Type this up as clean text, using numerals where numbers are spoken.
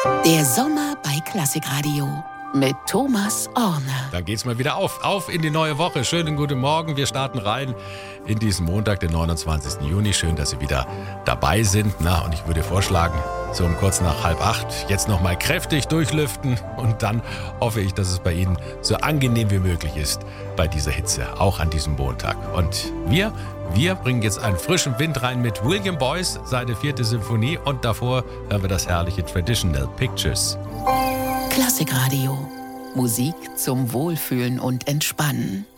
Der Sommer bei Klassikradio mit Thomas Orne. Dann geht's mal wieder auf in die neue Woche. Schönen guten Morgen. Wir starten rein in diesen Montag, den 29. Juni. Schön, dass Sie wieder dabei sind. Und ich würde vorschlagen, so um kurz nach 7:30 jetzt nochmal kräftig durchlüften. Und dann hoffe ich, dass es bei Ihnen so angenehm wie möglich ist bei dieser Hitze, auch an diesem Montag. Und wir bringen jetzt einen frischen Wind rein mit William Boyce, seine 4. Symphonie. Und davor hören wir das herrliche Traditional Pictures. Klassikradio. Musik zum Wohlfühlen und Entspannen.